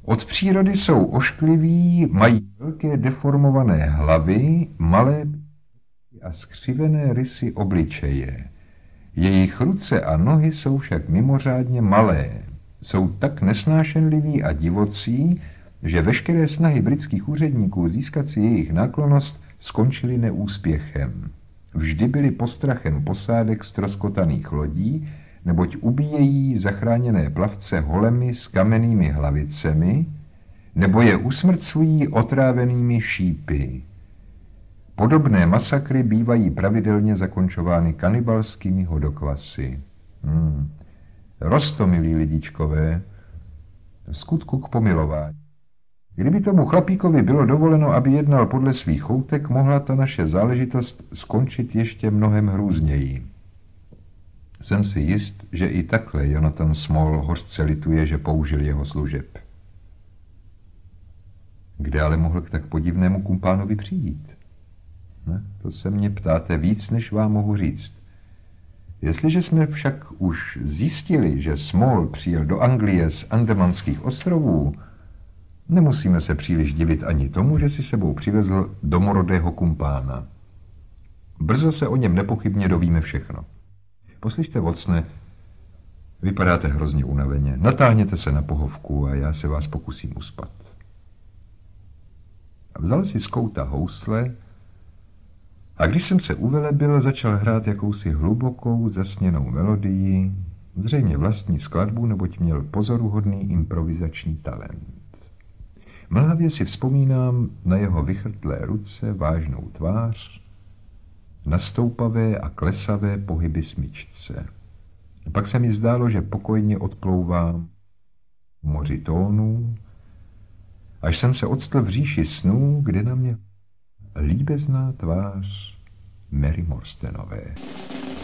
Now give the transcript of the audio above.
Od přírody jsou oškliví, mají velké deformované hlavy, malé a skřivené rysy obličeje. Jejich ruce a nohy jsou však mimořádně malé. Jsou tak nesnášenliví a divocí, že veškeré snahy britských úředníků získat si jejich náklonnost skončily neúspěchem. Vždy byli postrachem posádek ztroskotaných lodí, neboť ubíjejí zachráněné plavce holemi s kamennými hlavicemi, nebo je usmrcují otrávenými šípy. Podobné masakry bývají pravidelně zakončovány kanibalskými hodokvasy. Roztomilí lidičkové, v skutku k pomilování. Kdyby tomu chlapíkovi bylo dovoleno, aby jednal podle svých choutek, mohla ta naše záležitost skončit ještě mnohem hrůzněji. Jsem si jist, že i takhle Jonathan Small hořce lituje, že použil jeho služeb. Kde ale mohl k tak podivnému kumpánovi přijít? Ne, to se mě ptáte víc, než vám mohu říct. Jestliže jsme však už zjistili, že Small přijel do Anglie z Andamanských ostrovů, nemusíme se příliš divit ani tomu, že si sebou přivezl domorodého kumpána. Brzo se o něm nepochybně dovíme všechno. Poslyšte, Watsone, vypadáte hrozně unaveně. Natáhněte se na pohovku a já se vás pokusím uspat. Vzal si z kouta housle a když jsem se uvelebil, začal hrát jakousi hlubokou, zasněnou melodii, zřejmě vlastní skladbu, neboť měl pozoruhodný improvizační talent. Mlhavě si vzpomínám na jeho vychrtlé ruce, vážnou tvář, na stoupavé a klesavé pohyby smyčce. Pak se mi zdálo, že pokojně odplouvám v moři tónů, až jsem se octl v říši snů, kde na mě líbezná tvář Mary Morstenové.